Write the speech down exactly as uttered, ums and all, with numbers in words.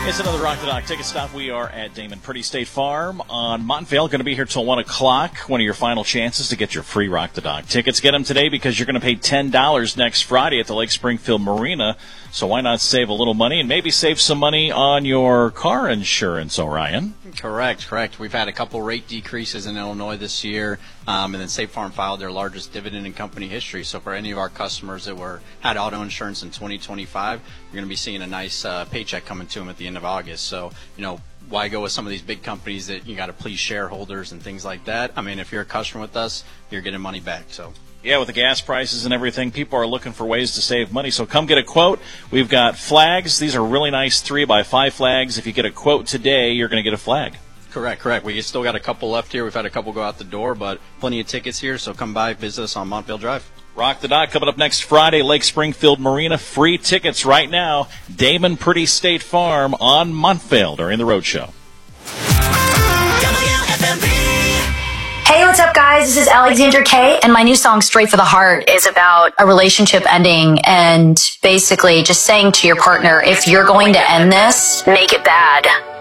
It's another Rock the Dock ticket stop. We are at Damon Pretty State Farm on Montvale. Going to be here till one o'clock. One of your final chances to get your free Rock the Dock tickets. Get them today because you're going to pay ten dollars next Friday at the Lake Springfield Marina. So why not save a little money and maybe save some money on your car insurance, Orion? Correct, correct. We've had a couple rate decreases in Illinois this year, um, and then State Farm filed their largest dividend in company history. So for any of our customers that were had auto insurance in twenty twenty-five, you're going to be seeing a nice uh, paycheck coming to them at the end of August. So, you know, why go with some of these big companies that you got to please shareholders and things like that? I mean, if you're a customer with us, you're getting money back. So. Yeah, with the gas prices and everything, people are looking for ways to save money. So come get a quote. We've got flags. These are really nice three by five flags. If you get a quote today, you're going to get a flag. Correct, correct. We still got a couple left here. We've had a couple go out the door, but plenty of tickets here. So come by, visit us on Montvale Drive. Rock the Dock coming up next Friday, Lake Springfield Marina. Free tickets right now. Damon Pretty State Farm on Montvale during the road show. Hey, what's up, guys? This is Alexandra Kay, and my new song, Straight for the Heart, is about a relationship ending and basically just saying to your partner, if you're going to end this, make it bad.